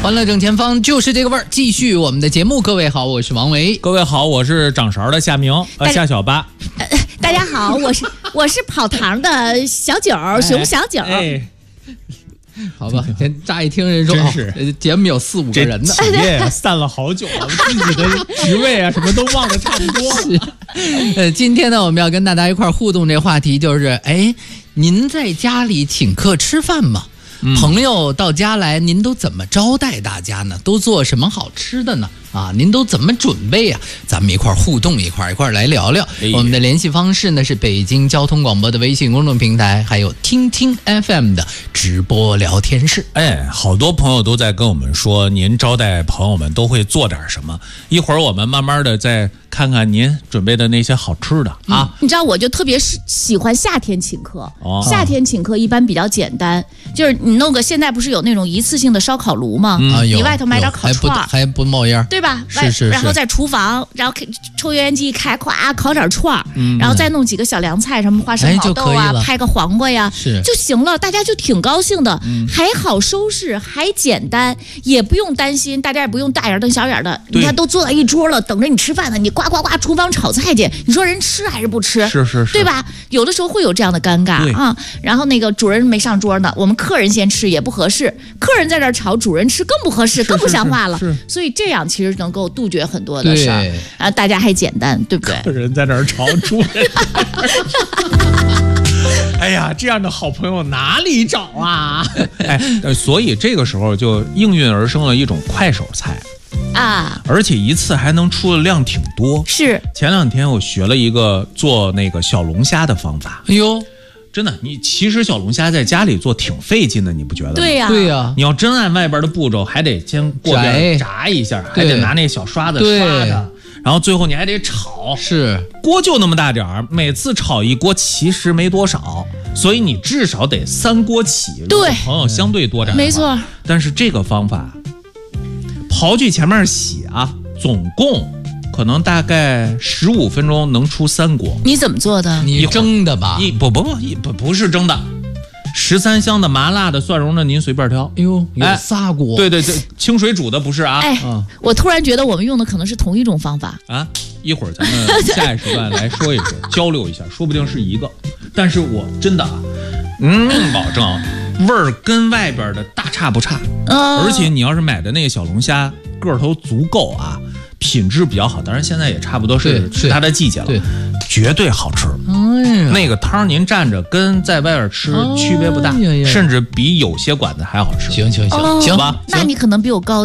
欢乐正前方就是这个味儿，继续我们的节目。各位好，我是王维。 各位好，我是掌勺的夏明，夏小八。 大家好，我是跑堂的小九，熊小九。 好吧，先乍一听人说， 真是节目有4、5个人呢， 企业散了好久了，自己的职位啊什么都忘得差不多了。 今天呢，我们要跟大家一块儿互动这话题就是，您在家里请客吃饭吗？朋友到家来，您都怎么招待大家呢？都做什么好吃的呢？您都怎么准备啊？咱们一块儿互动，一块儿来聊聊。我们的联系方式呢是北京交通广播的微信公众平台，还有听听 FM 的直播聊天室。 好多朋友都在跟我们说，您招待朋友们都会做点什么？一会儿我们慢慢的再看看您准备的那些好吃的啊。 你知道，我就特别喜欢夏天请客。夏天请客一般比较简单，就是你弄个，现在不是有那种一次性的烧烤炉吗？你外头买点烤串， 还不冒烟， 对吧？ 是。 然后在厨房，然后抽油烟机开，咵烤点串，然后再弄几个小凉菜，什么花生毛豆啊，拍个黄瓜呀，就行了。大家就挺高兴的，还好收拾，还简单，也不用担心，大家也不用大眼瞪小眼的。你看都坐在一桌了，等着你吃饭呢，你呱呱呱厨房炒菜去，你说人吃还是不吃？ 是， 对吧？有的时候会有这样的尴尬啊。然后那个主人没上桌呢，我们客人先吃也不合适，客人在这炒，主人吃更不合适，更不像话了。所以这样其实能够杜绝很多的事儿啊，大家还简单，对不对？ 客人在那儿炒，主人哎呀，这样的好朋友哪里找啊？所以这个时候就应运而生了一种快手菜啊，而且一次还能出的量挺多。是，前2天我学了一个做那个小龙虾的方法。哎呦，真的，你其实小龙虾在家里做挺费劲的，你不觉得吗？ 对呀， 对。 你要真按外边的步骤，还得先过边炸一下，还得拿那小刷子刷它，然后最后你还得炒。是，锅就那么大点儿，每次炒一锅其实没多少，所以你至少得3锅起。对，朋友相对多点，没错。但是这个方法，刨去前面洗总共可能大概15分钟能出3锅。你怎么做的？ 你蒸的吧？ 不是蒸的，13香的、麻辣的、蒜蓉的，您随便挑。 有3锅。对， 清水煮的不是啊。 我突然觉得我们用的可能是同一种方法啊。一会儿咱们下一时段来说一说，交流一下，说不定是一个。但是我真的保证味儿跟外边的大差不差。而且你要是买的那个小龙虾个头足够品质比较好，当然现在也差不多是它的季节了，绝对好吃。那个汤您蘸着跟在外边吃区别不大，甚至比有些馆子还好吃。行吧， 那你可能比我高